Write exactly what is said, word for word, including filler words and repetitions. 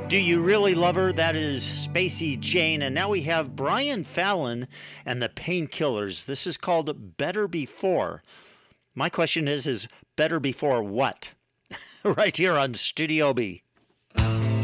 Do You Really Love Her? That is Spacey Jane. And now we have Brian Fallon and the Painkillers. This is called Better Before. My question is, is better before what? Right here on Studio B.